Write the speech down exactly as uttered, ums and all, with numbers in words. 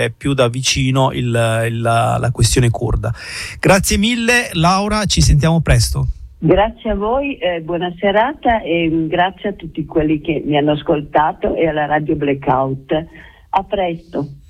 più da vicino il, il, la questione curda. Grazie mille Laura, ci sentiamo presto. Grazie a voi, eh, buona serata e grazie a tutti quelli che mi hanno ascoltato e alla Radio Blackout. A presto.